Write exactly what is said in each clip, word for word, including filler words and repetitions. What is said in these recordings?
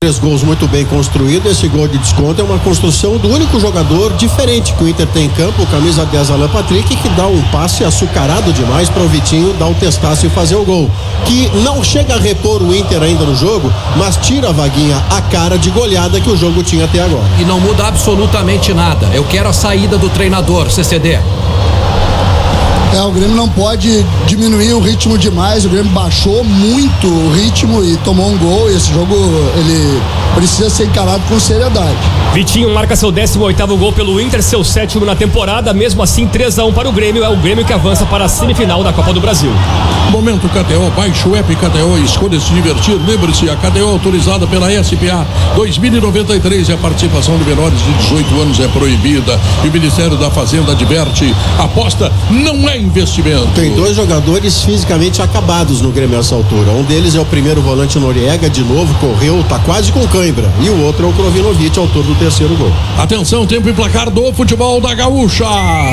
Três gols muito bem construídos. Esse gol de desconto é uma construção do único jogador diferente que o Inter tem em campo, o camisa dez Alan Patrick, que dá um passe açucarado demais para o Vitinho dar o testaço e fazer o gol, que não chega a repor o Inter ainda no jogo, mas tira a Vaguinha a cara de goleada que o jogo tinha até agora. E não muda absolutamente nada. Eu quero a saída do treinador, C C D. É, o Grêmio não pode diminuir o ritmo demais. O Grêmio baixou muito o ritmo e tomou um gol. E esse jogo ele precisa ser encarado com seriedade. Vitinho marca seu décimo oitavo gol pelo Inter, seu sétimo na temporada. Mesmo assim, três a um para o Grêmio. É o Grêmio que avança para a semifinal da Copa do Brasil. Momento K T O, baixe o app K T O, escolha se divertir. Lembre-se, a K T O autorizada pela S P A dois mil e noventa e três e a participação de menores de dezoito anos é proibida. E o Ministério da Fazenda adverte: aposta não é investimento. Tem dois jogadores fisicamente acabados no Grêmio nessa altura. Um deles é o primeiro volante Noriega, de novo correu, tá quase com cãibra. E o outro é o Krovinovic, autor do terceiro gol. Atenção, tempo e placar do futebol da Gaúcha.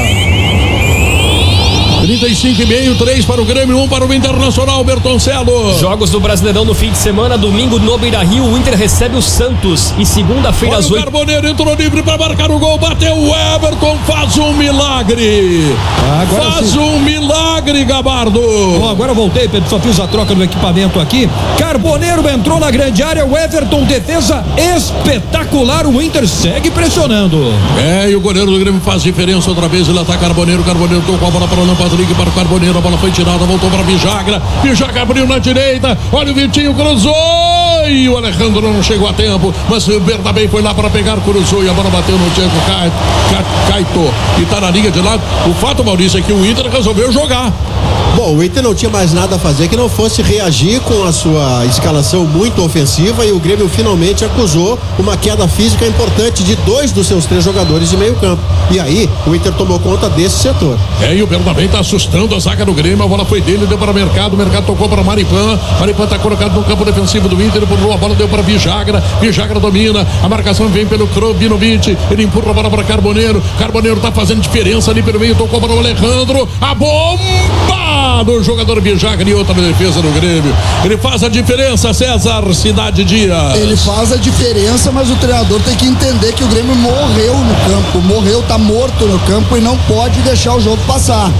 trinta e cinco e meio, três para o Grêmio, um para o Internacional, Bertoncello. Jogos do Brasileirão no fim de semana, domingo no Beira-Rio, o Inter recebe o Santos e segunda-feira às oito. O Carboneiro entrou livre para marcar o gol, bateu o Everton, faz um milagre. Agora faz sim. um milagre, Gabardo. Bom, agora voltei, Pedro, só fiz a troca do equipamento aqui. Carboneiro entrou na grande área, o Everton, defesa espetacular, o Inter segue pressionando. É, e o goleiro do Grêmio faz diferença outra vez, ele tá Carboneiro, Carboneiro tocou a bola para o Lampadinho. Ligue para o Carboneiro, a bola foi tirada, voltou para Vijagra, Vijagra abriu na direita, olha o Vitinho, cruzou e o Alejandro não chegou a tempo, mas o Bernabé foi lá para pegar, cruzou e a bola bateu no Diego Caito e tá na linha de lado. O fato, Maurício, é que o Inter resolveu jogar. Bom, o Inter não tinha mais nada a fazer que não fosse reagir com a sua escalação muito ofensiva, e o Grêmio finalmente acusou uma queda física importante de dois dos seus três jogadores de meio campo. E aí, o Inter tomou conta desse setor. É, e o Bernabé tá assustando a zaga do Grêmio, a bola foi dele, deu para o Mercado, o Mercado tocou para Maripan, Maripan tá colocado no campo defensivo do Inter, empurrou a bola, deu para Vijagra, Vijagra domina, a marcação vem pelo Krovinovic, ele empurra a bola para Carboneiro, Carboneiro tá fazendo diferença ali pelo meio, tocou para o Alejandro, a bomba do jogador Vijagra e outra defesa do Grêmio. Ele faz a diferença, César Cidade Dias. Ele faz a diferença, mas o treinador tem que entender que o Grêmio morreu no campo, morreu, tá morto no campo e não pode deixar o jogo passar.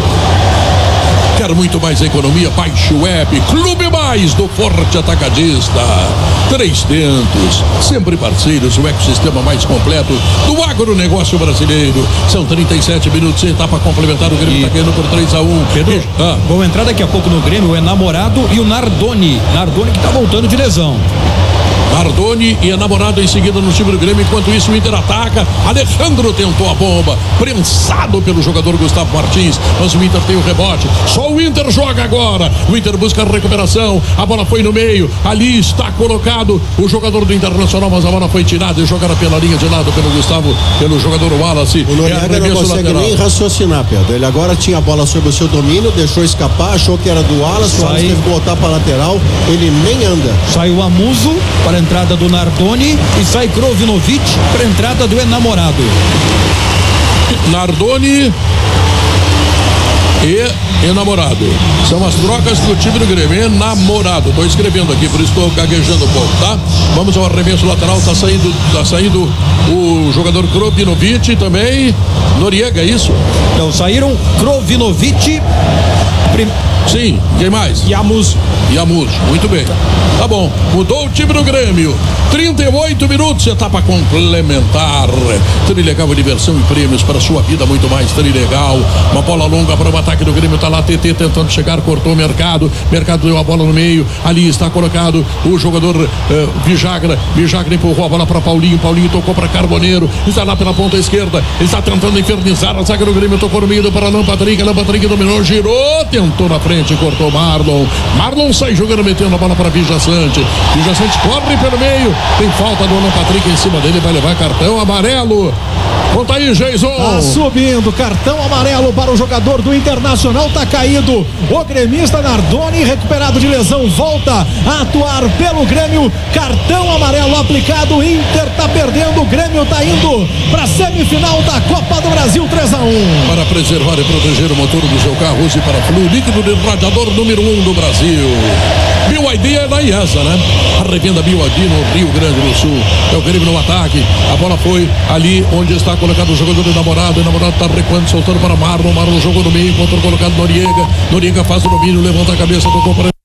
Quer muito mais economia? Baixe o app Clube Mais do Forte Atacadista. Três Tentos, sempre parceiros, o ecossistema mais completo do agronegócio brasileiro. São trinta e sete minutos, etapa complementar, o Grêmio está ganhando por três a um. Pedro, ah. vão entrar daqui a pouco no Grêmio o Enamorado e o Nardoni. Nardoni que está voltando de lesão. Nardoni e a namorada em seguida no time do Grêmio. Enquanto isso o Inter ataca, Alejandro tentou a bomba, prensado pelo jogador Gustavo Martins, mas o Inter tem o rebote, só o Inter joga agora, o Inter busca a recuperação, a bola foi no meio, ali está colocado o jogador do Internacional, mas a bola foi tirada e jogada pela linha de lado pelo Gustavo, pelo jogador Wallace. O Noriega não consegue lateral. nem raciocinar, Pedro, ele agora tinha a bola sob o seu domínio, deixou escapar, achou que era do Wallace, o Wallace teve que voltar para a lateral, ele nem anda. Saiu a Muso para a entrada do Nardoni e sai Krovinovic para a entrada do Enamorado. Nardoni e Enamorado são as trocas do time do Grêmio. Enamorado, estou escrevendo aqui, por isso estou gaguejando um pouco, tá? Vamos ao arremesso lateral, tá saindo, tá saindo o jogador Krovinovic também. Noriega, é isso? Então saíram Krovinovic. Prim... Sim, quem mais? Yamuso. Yamuso, muito bem. Tá bom, mudou o time do Grêmio. trinta e oito minutos, etapa complementar. Trilegal, diversão e prêmios para sua vida, muito mais Trilegal. Uma bola longa para o ataque do Grêmio, tá lá T T tentando chegar, cortou o Mercado. Mercado deu a bola no meio, ali está colocado o jogador uh, Vijagra. Vijagra empurrou a bola para Paulinho, Paulinho tocou para Carboneiro, está lá pela ponta esquerda, ele está tentando infernizar a zaga do Grêmio, tocou no meio para Alan Patrick, Alan Patrick dominou, girou, tentou na frente, cortou Marlon. Marlon sai jogando, metendo a bola para Vijaçante. Vijaçante corre pelo meio, tem falta do Alan Patrick em cima dele, vai levar cartão amarelo. Conta aí, Jason. Tá subindo, cartão amarelo para o jogador do Internacional, tá caído. O gremista Nardoni, recuperado de lesão, volta a atuar pelo Grêmio. Cartão amarelo aplicado, o Inter tá perdendo, o Grêmio tá indo para semifinal da Copa do Brasil, três a um. Para preservar e proteger o motor do seu carro, use para Flu, líquido de radiador número um do Brasil. B Y D é da IESA, né? A revenda B Y D no Rio Grande do Sul. É o Grêmio no ataque. A bola foi ali onde está colocado o jogador do Namorado. O Namorado está recuando, soltando para Marlon. Marlon jogou no meio, contra o colocado Noriega. Noriega faz o domínio, levanta a cabeça do companheiro.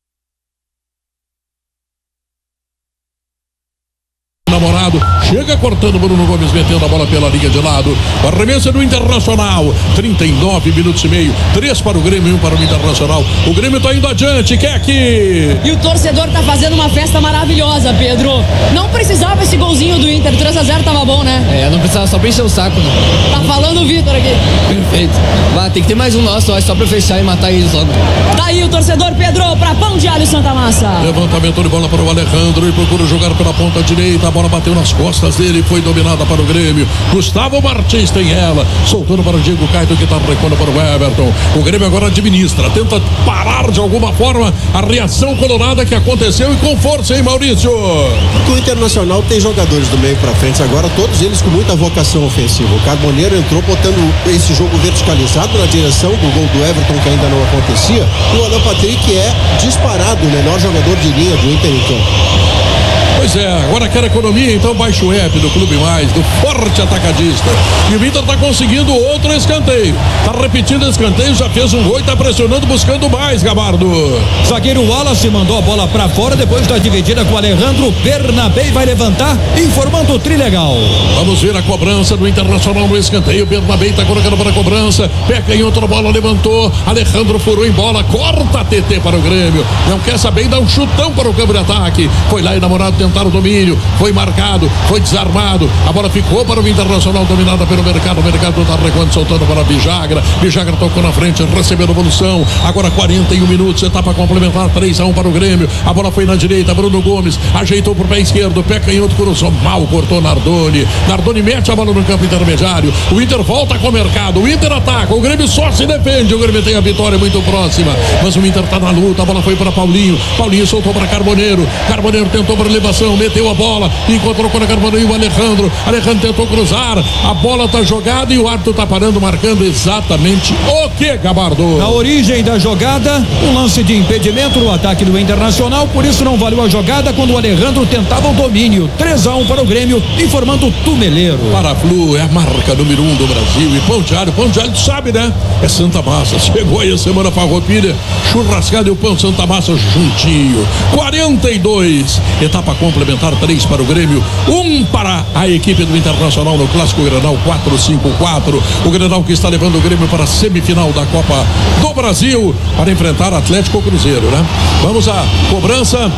Namorado, chega cortando Bruno Gomes, metendo a bola pela linha de lado. Arremesso do Internacional, trinta e nove minutos e meio, três para o Grêmio e um para o Internacional. O Grêmio está indo adiante, quer aqui. E o torcedor tá fazendo uma festa maravilhosa, Pedro. Não precisava esse golzinho do Inter, três a zero tava bom, né? É, não precisava só pra encher o saco, né? Tá falando o Vitor aqui. Perfeito. Vai, tem que ter mais um nosso, ó, só pra fechar e matar eles logo. Tá aí o torcedor Pedro pra Pão de Alho Santa Massa. Levantamento de bola para o Alejandro e procura jogar pela ponta direita. A bola bateu nas costas dele, foi dominada para o Grêmio. Gustavo Martins tem ela, soltando para o Diego Caio, que está recuando para o Everton. O Grêmio agora administra, tenta parar de alguma forma a reação colorada que aconteceu, e com força, hein, Maurício? O Internacional tem jogadores do meio para frente agora, todos eles com muita vocação ofensiva. O Carboneiro entrou botando esse jogo verticalizado na direção do gol do Everton, que ainda não acontecia. E o Alan Patrick é disparado o melhor jogador de linha do Inter em campo. Pois é, agora quer economia, então baixa o app do Clube Mais, do Forte Atacadista. E o Inter tá conseguindo outro escanteio. Tá repetindo o escanteio, já fez um gol e tá pressionando, buscando mais, Gabardo. Zagueiro Wallace mandou a bola pra fora depois da dividida com o Alejandro. Bernabé vai levantar, informando o Trilegal. Vamos ver a cobrança do Internacional no escanteio. Bernabé tá colocando para a cobrança. Peca em outra bola, levantou. Alejandro furou em bola, corta T T para o Grêmio. Não quer saber e dá um chutão para o campo de ataque. Foi lá e Namorado tentaram o domínio, foi marcado, foi desarmado, a bola ficou para o Internacional, dominada pelo Mercado. O Mercado está recuando, soltando para Bijagra. Bijagra tocou na frente, recebeu evolução. Agora quarenta e um minutos, etapa complementar, três a um para o Grêmio. A bola foi na direita, Bruno Gomes ajeitou para o pé esquerdo, pé canhoto, cruzou mal, cortou Nardoni. Nardoni mete a bola no campo intermediário. O Inter volta com o Mercado, o Inter ataca, o Grêmio só se defende. O Grêmio tem a vitória muito próxima, mas o Inter está na luta. A bola foi para Paulinho, Paulinho soltou para Carboneiro. Carboneiro tentou para elevação, meteu a bola, encontrou com a Carboneiro e o Alejandro. Alejandro tentou cruzar, a bola está jogada e o árbitro está parando, marcando exatamente o que, Gabardo? Na origem da jogada, um lance de impedimento no ataque do Internacional, por isso não valeu a jogada quando o Alejandro tentava o domínio. três a um para o Grêmio, informando o Tumeleiro. Paraflu é a marca número um do Brasil. E Pão de Alho, Pão de Alho tu sabe, né? É Santa Massa. Chegou aí a semana Farroupilha, churrascada e o pão Santa Massa juntinho. quarenta e dois, etapa complementar, três para o Grêmio, um para a equipe do Internacional no Clássico Grenal quatro cinco quatro. O Grenal que está levando o Grêmio para a semifinal da Copa do Brasil para enfrentar Atlético Cruzeiro, né? Vamos à cobrança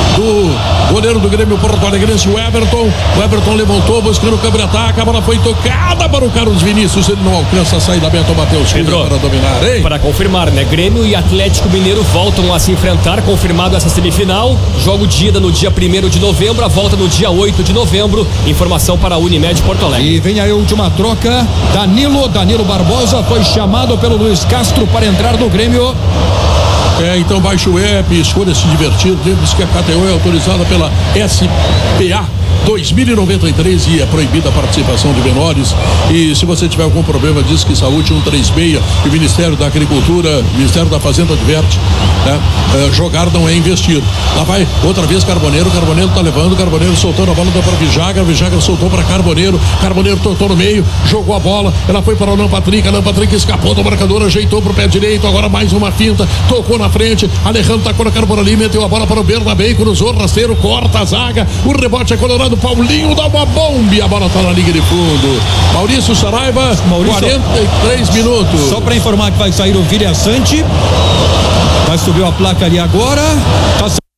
do goleiro do Grêmio Porto Alegrense, o Everton. O Everton levantou, buscando o câmbio de ataque. A bola foi tocada para o Carlos Vinícius. Ele não alcança a saída. Beto Matheus para dominar, hein? Para confirmar, né? Grêmio e Atlético Mineiro voltam a se enfrentar. Confirmado essa semifinal. Jogo de ida no dia primeiro de novembro. A volta no dia oito de novembro. Informação para a Unimed Porto Alegre. E vem aí a última troca. Danilo, Danilo Barbosa foi chamado pelo Luiz Castro para entrar no Grêmio. É, então baixe o app, escolha se divertir. Lembre-se que a K T O é autorizada pela S P A dois mil e noventa e três e é proibida a participação de menores. E se você tiver algum problema, diz que Saúde um três seis e o Ministério da Agricultura, o Ministério da Fazenda adverte, né? É, jogar não é investir. Lá vai outra vez Carboneiro, Carboneiro tá levando, Carboneiro soltando a bola para Vijagra, Vijagra soltou para Carboneiro, Carboneiro tocou no meio, jogou a bola, ela foi para o Alan Patrick, Alan Patrick escapou do marcador, ajeitou pro pé direito, agora mais uma finta, tocou na frente, Alejandro tacou na Carboneiro ali, meteu a bola para o Bernabé, cruzou, rasteiro, corta a zaga, o rebote é colorado, Paulinho dá uma bomba e a bola tá na linha de fundo. Maurício Saraiva, Maurício, quarenta e três minutos. Só para informar que vai sair o Vilha Sante, vai subir a placa ali agora, tá